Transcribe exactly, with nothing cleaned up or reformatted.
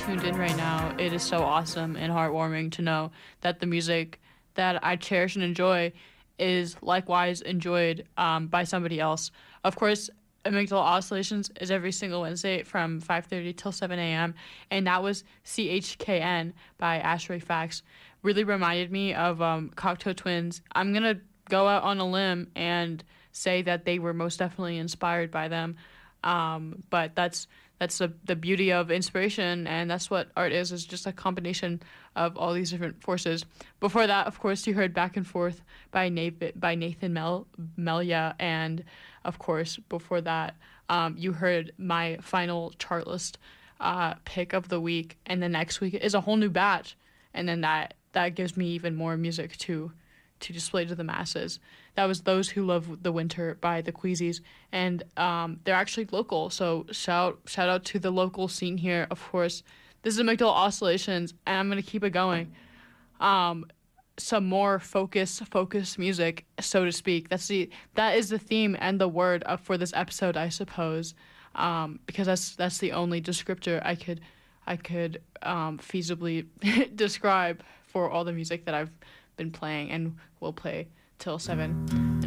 tuned in right now, it is so awesome and heartwarming to know that the music that I cherish and enjoy is likewise enjoyed um, by somebody else. Of course, Amygdala Oscillations is every single Wednesday from five thirty till seven a.m. And that was C H K N by Ashray Fax. Really reminded me of um, Cocteau Twins. I'm going to go out on a limb and say that they were most definitely inspired by them. Um, but that's that's the, the beauty of inspiration, and that's what art is, is just a combination of all these different forces. Before that, of course, you heard Back and Forth by Nathan, by Nathan Mel, Melia, and of course, before that, um, you heard my final chart list uh, pick of the week, and the next week is a whole new batch, and then that, that gives me even more music to to display to the masses. That was Those Who Love the Winter by the Queasies, and um, they're actually local, so shout shout out to the local scene here, of course. This is Amygdala Oscillations, and I'm going to keep it going. Um, some more focus, focus music, so to speak. That's the that is the theme and the word of, for this episode, I suppose, um, because that's that's the only descriptor I could I could um, feasibly describe for all the music that I've been playing and will play till seven.